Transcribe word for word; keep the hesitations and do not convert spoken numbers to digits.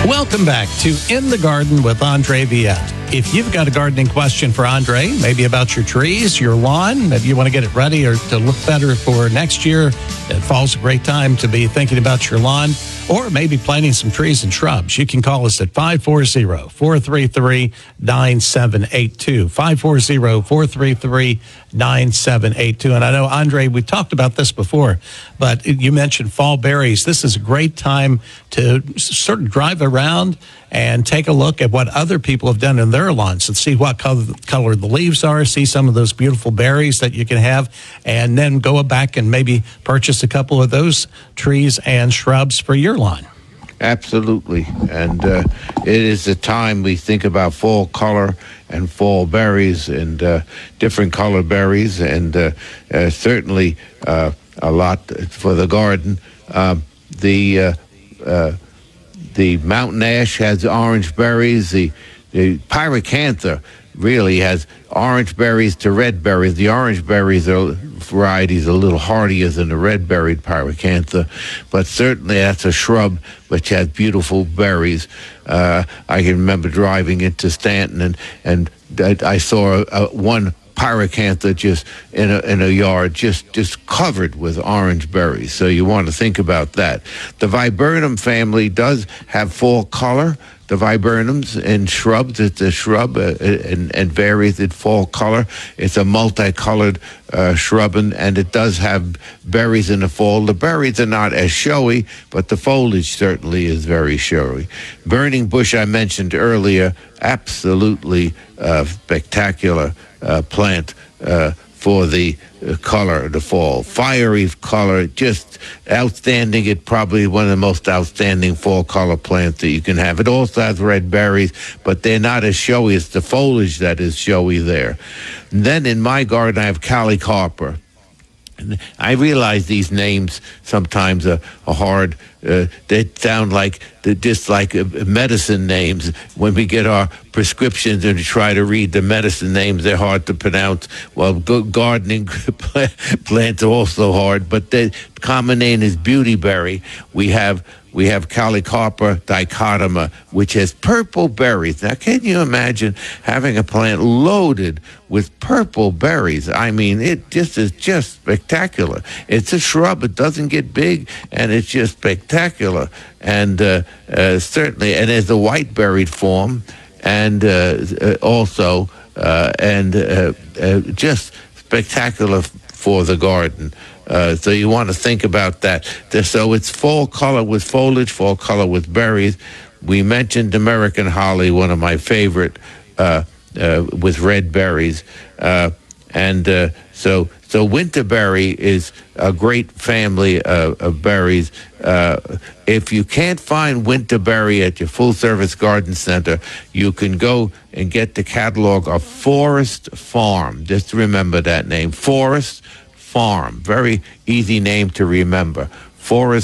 Welcome back to In the Garden with Andre Viette. If you've got a gardening question for Andre, maybe about your trees, your lawn, maybe you want to get it ready or to look better for next year, it fall's a great time to be thinking about your lawn, or maybe planting some trees and shrubs. You can call us at five four zero, four three three, nine seven eight two, five four zero, four three three, nine seven eight two. And I know, Andre, we talked about this before, but you mentioned fall berries. This is a great time to sort of drive around and take a look at what other people have done in their lawns and see what color, color the leaves are, see some of those beautiful berries that you can have, and then go back and maybe purchase a couple of those trees and shrubs for your lawn. Absolutely. And uh, it is the time we think about fall color and fall berries and uh, different color berries, and uh, uh, certainly uh, a lot for the garden. Um, the uh, uh, the mountain ash has orange berries. The, the pyracantha really has orange berries to red berries. The orange berries are varieties a little hardier than the red-berried pyracantha, but certainly that's a shrub which has beautiful berries. Uh, I can remember driving into Stanton, and and I saw a, a, one pyracantha just in a in a yard, just just covered with orange berries. So you want to think about that. The viburnum family does have fall color. The viburnums and shrubs, it's a shrub uh, and, and varies in fall color. It's a multicolored uh, shrub, and, and it does have berries in the fall. The berries are not as showy, but the foliage certainly is very showy. Burning bush, I mentioned earlier, absolutely uh, spectacular uh, plant uh, for the uh, color of the fall. Fiery color, just outstanding. It's probably one of the most outstanding fall color plants that you can have. It also has red berries, but they're not as showy. It's the foliage that is showy there. And then in my garden, I have Callicarpa. I realize these names sometimes are, are hard. Uh, they sound like they're just like uh, medicine names. When we get our prescriptions and try to read the medicine names, they're hard to pronounce. Well, good gardening plants are also hard, but the common name is beautyberry. We have we have Callicarpa dichotoma, which has purple berries. Now, can you imagine having a plant loaded with purple berries? I mean, it just is just spectacular. It's a shrub. It doesn't get big, and it's just spectacular. And uh, uh, certainly, and there's a white berried form, and uh, uh, also, uh, and uh, uh, just spectacular f- for the garden. Uh, so you want to think about that. So it's fall color with foliage, fall color with berries. We mentioned American holly, one of my favorite, uh, uh, with red berries. Uh, and uh, so so winterberry is a great family uh, of berries. Uh, if you can't find winterberry at your full-service garden center, you can go and get the catalog of Forest Farm. Just remember that name, Forest Farm. Very easy name to remember. Forest